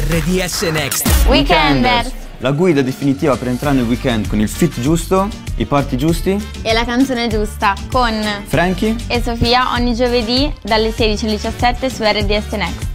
RDS Next. Weekenders. La guida definitiva per entrare nel weekend con il fit giusto, i party giusti E la canzone giusta con Frankie e Sofia ogni giovedì dalle 16 alle 17 su RDS Next.